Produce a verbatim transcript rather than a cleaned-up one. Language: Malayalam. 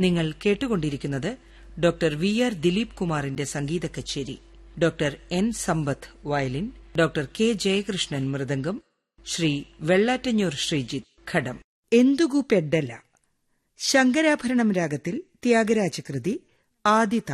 നിങ്ങൾ കേട്ടുകൊണ്ടിരിക്കുന്നത് ഡോക്ടർ വി ആർ ദിലീപ് കുമാറിന്റെ സംഗീത കച്ചേരി. ഡോക്ടർ എൻ സമ്പത്ത് violin, doctor K Jayakrishnan mridangam, Shri Vellattanjur Sreejith ഘടം. എന്തുകു പെഡ്ഡല, ശങ്കരാഭരണം രാഗത്തിൽ ത്യാഗരാജകൃതി, ആദിതാളം.